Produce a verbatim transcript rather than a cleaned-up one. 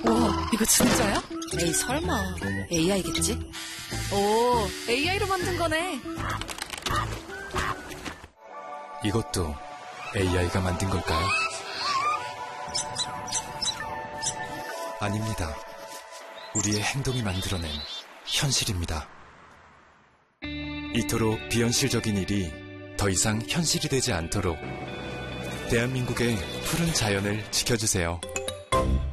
와, 이거 진짜야? 에이, 설마. 에이아이겠지? 오, 에이아이로 만든 거네. 이것도 에이아이가 만든 걸까요? 아닙니다. 우리의 행동이 만들어낸 현실입니다. 이토록 비현실적인 일이 더 이상 현실이 되지 않도록 대한민국의 푸른 자연을 지켜주세요.